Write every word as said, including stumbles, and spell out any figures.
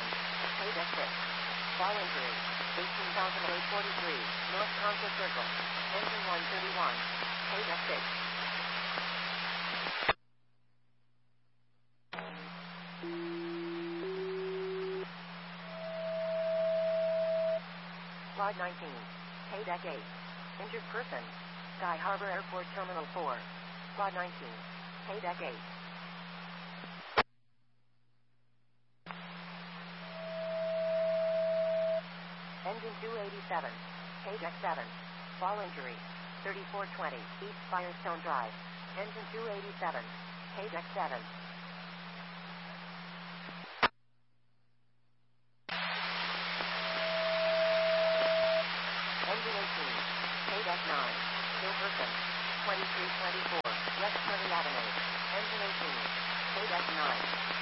one. Paydeck six. Fall injury. eighteen thousand eight hundred forty-three. North Contra Circle. Engine one thirty-one. Paydeck six. Flight nineteen. Paydeck eight. Injured person. Sky Harbor Airport Terminal four. Squad nineteen. Paydeck eight. Engine two eighty-seven. Paydeck seven. Fall injury. thirty-four twenty. East Firestone Drive. Engine two eighty-seven. Paydeck seven. Engine eighteen. Paydeck nine. Hill person. twenty-three twenty-four. West twenty Avenue. Engine eighteen. Paydeck nine.